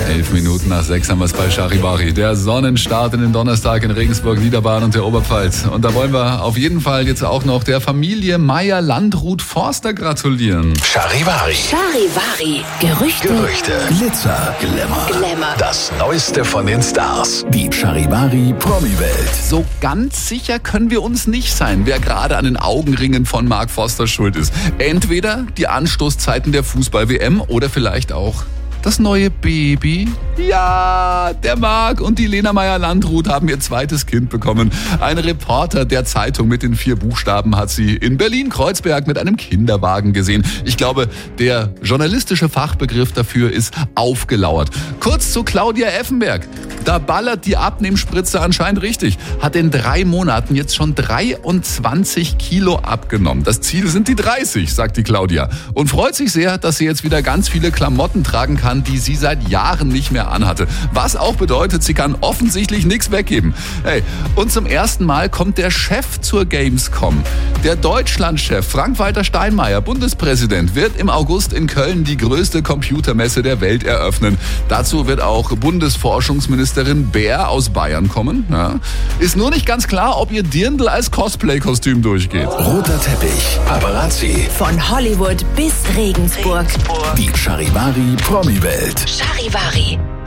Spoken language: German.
11 Minuten nach 6 haben wir es bei Charivari. Der Sonnenstart in den Donnerstag in Regensburg, Niederbayern und der Oberpfalz. Und da wollen wir auf jeden Fall jetzt auch noch der Familie Meyer-Landrut-Forster gratulieren. Charivari. Charivari. Gerüchte. Glitzer. Glamour. Das Neueste von den Stars. Die Charivari Promi-Welt. So ganz sicher können wir uns nicht sein, wer gerade an den Augenringen von Mark Forster schuld ist. Entweder die Anstoßzeiten der Fußball-WM oder vielleicht auch das neue Baby. Ja, der Marc und die Lena Meyer-Landrut haben ihr zweites Kind bekommen. Ein Reporter der Zeitung mit den 4 Buchstaben hat sie in Berlin-Kreuzberg mit einem Kinderwagen gesehen. Ich glaube, der journalistische Fachbegriff dafür ist aufgelauert. Kurz zu Claudia Effenberg. Da ballert die Abnehmspritze anscheinend richtig. Hat in 3 Monaten jetzt schon 23 Kilo abgenommen. Das Ziel sind die 30, sagt die Claudia. Und freut sich sehr, dass sie jetzt wieder ganz viele Klamotten tragen kann, die sie seit Jahren nicht mehr anhatte. Was auch bedeutet, sie kann offensichtlich nichts weggeben. Hey, und zum ersten Mal kommt der Chef zur Gamescom. Der Deutschlandchef Frank-Walter Steinmeier, Bundespräsident, wird im August in Köln die größte Computermesse der Welt eröffnen. Dazu wird auch Bundesforschungsministerin Baer aus Bayern kommen. Ja. Ist nur nicht ganz klar, ob ihr Dirndl als Cosplay-Kostüm durchgeht. Roter Teppich. Paparazzi. Von Hollywood bis Regensburg. Die Charivari Promi-Welt. Charivari.